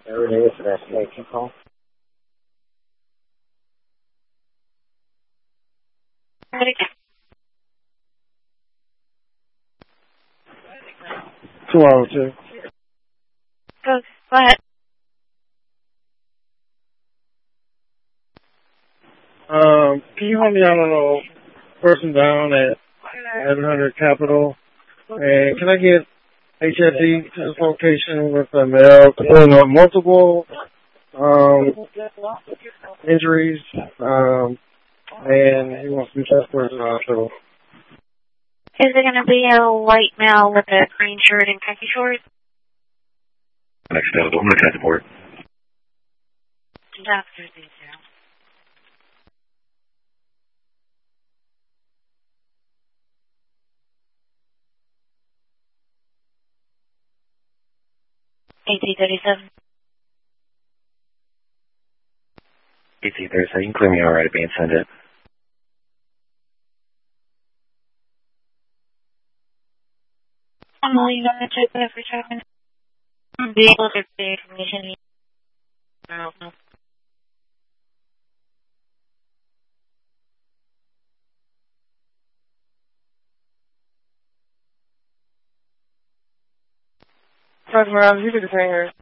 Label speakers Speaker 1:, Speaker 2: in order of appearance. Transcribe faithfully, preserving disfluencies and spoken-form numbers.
Speaker 1: Every day is an estimation call.
Speaker 2: two oh two.
Speaker 3: Go, go ahead.
Speaker 2: Um, can you help me out on a person down at seven hundred Capitol? And can I get H F D to this location with a male complaining of multiple um, injuries, um, and he wants to be transported to the hospital.
Speaker 3: Is it going to be a white male with a green shirt and khaki shorts?
Speaker 1: Next available. I'm going to transport.
Speaker 3: Doctor's detail. eighteen thirty-seven.
Speaker 1: eighteen thirty-seven. You can clear me all right at being sent it.
Speaker 3: I'm only going to check that for checking. Be able to see information. I don't know.
Speaker 4: Talking around, you could just hang her.